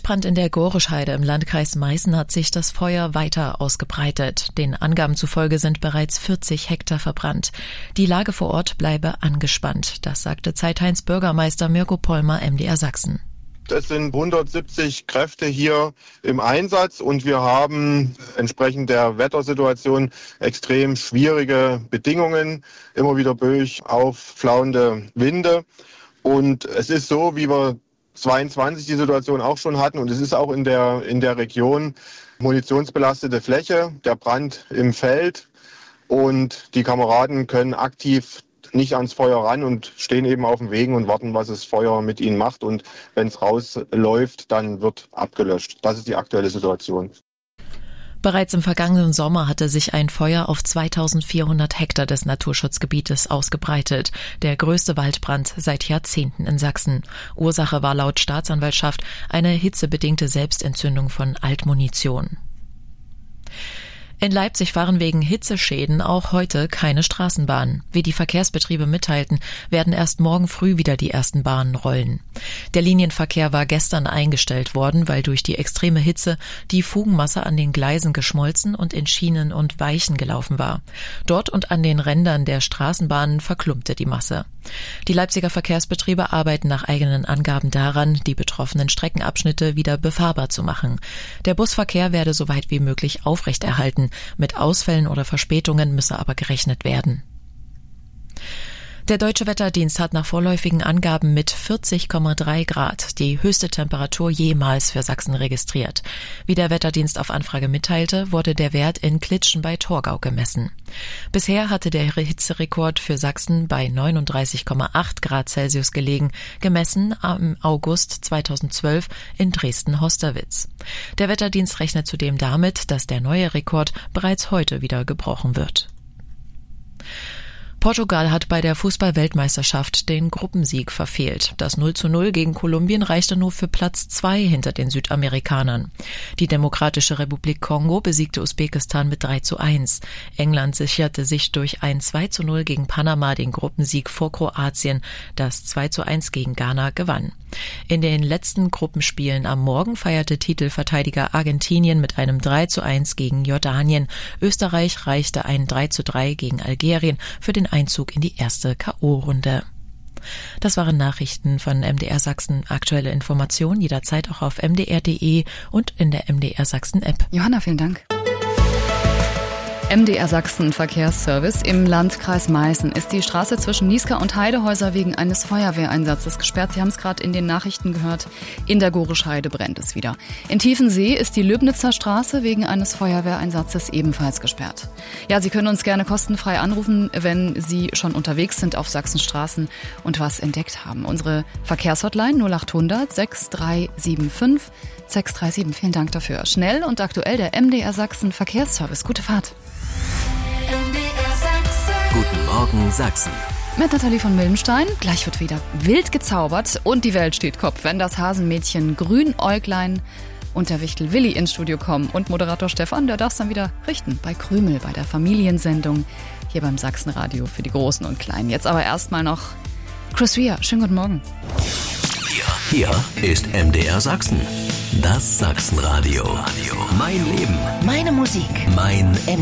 Waldbrand in der Gorischheide im Landkreis Meißen hat sich das Feuer weiter ausgebreitet. Den Angaben zufolge sind bereits 40 Hektar verbrannt. Die Lage vor Ort bleibe angespannt. Das sagte Zeithains Bürgermeister Mirko Pollmer, MDR Sachsen. Es sind 170 Kräfte hier im Einsatz und wir haben entsprechend der Wettersituation extrem schwierige Bedingungen, immer wieder böig aufflauende Winde. Und es ist so, wie wir 22 die Situation auch schon hatten, und es ist auch in der Region munitionsbelastete Fläche, der Brand im Feld, und die Kameraden können aktiv nicht ans Feuer ran und stehen eben auf dem Wegen und warten, was das Feuer mit ihnen macht, und wenn es rausläuft, dann wird abgelöscht. Das ist die aktuelle Situation. Bereits im vergangenen Sommer hatte sich ein Feuer auf 2400 Hektar des Naturschutzgebietes ausgebreitet. Der größte Waldbrand seit Jahrzehnten in Sachsen. Ursache war laut Staatsanwaltschaft eine hitzebedingte Selbstentzündung von Altmunition. In Leipzig fahren wegen Hitzeschäden auch heute keine Straßenbahnen. Wie die Verkehrsbetriebe mitteilten, werden erst morgen früh wieder die ersten Bahnen rollen. Der Linienverkehr war gestern eingestellt worden, weil durch die extreme Hitze die Fugenmasse an den Gleisen geschmolzen und in Schienen und Weichen gelaufen war. Dort und an den Rändern der Straßenbahnen verklumpte die Masse. Die Leipziger Verkehrsbetriebe arbeiten nach eigenen Angaben daran, die betroffenen Streckenabschnitte wieder befahrbar zu machen. Der Busverkehr werde so weit wie möglich aufrechterhalten. Mit Ausfällen oder Verspätungen müsse aber gerechnet werden. Der Deutsche Wetterdienst hat nach vorläufigen Angaben mit 40,3 Grad die höchste Temperatur jemals für Sachsen registriert. Wie der Wetterdienst auf Anfrage mitteilte, wurde der Wert in Klitschen bei Torgau gemessen. Bisher hatte der Hitzerekord für Sachsen bei 39,8 Grad Celsius gelegen, gemessen am August 2012 in Dresden-Hosterwitz. Der Wetterdienst rechnet zudem damit, dass der neue Rekord bereits heute wieder gebrochen wird. Portugal hat bei der Fußball-Weltmeisterschaft den Gruppensieg verfehlt. Das 0:0 gegen Kolumbien reichte nur für Platz 2 hinter den Südamerikanern. Die Demokratische Republik Kongo besiegte Usbekistan mit 3:1. England sicherte sich durch ein 2:0 gegen Panama den Gruppensieg vor Kroatien, das 2:1 gegen Ghana gewann. In den letzten Gruppenspielen am Morgen feierte Titelverteidiger Argentinien mit einem 3:1 gegen Jordanien. Österreich reichte ein 3:3 gegen Algerien für den Einzug in die erste K.O.-Runde. Das waren Nachrichten von MDR Sachsen. Aktuelle Informationen jederzeit auch auf mdr.de und in der MDR Sachsen-App. Johanna, vielen Dank. MDR Sachsen Verkehrsservice. Im Landkreis Meißen ist die Straße zwischen Nieská und Heidehäuser wegen eines Feuerwehreinsatzes gesperrt. Sie haben es gerade in den Nachrichten gehört. In der Gorischheide brennt es wieder. In Tiefensee ist die Löbnitzer Straße wegen eines Feuerwehreinsatzes ebenfalls gesperrt. Ja, Sie können uns gerne kostenfrei anrufen, wenn Sie schon unterwegs sind auf Sachsenstraßen und was entdeckt haben. Unsere Verkehrshotline 0800 6375 637. Vielen Dank dafür. Schnell und aktuell der MDR Sachsen Verkehrsservice. Gute Fahrt. Guten Morgen Sachsen. Mit Nathalie von Mildenstein. Gleich wird wieder wild gezaubert und die Welt steht Kopf, wenn das Hasenmädchen Grünäuglein und der Wichtel Willi ins Studio kommen. Und Moderator Stefan, der darf es dann wieder richten bei Krümel, bei der Familiensendung hier beim Sachsenradio für die Großen und Kleinen. Jetzt aber erstmal noch Chris Rea. Schönen guten Morgen. Hier ist MDR Sachsen. Das Sachsenradio. Mein Leben. Meine Musik. Mein MDR.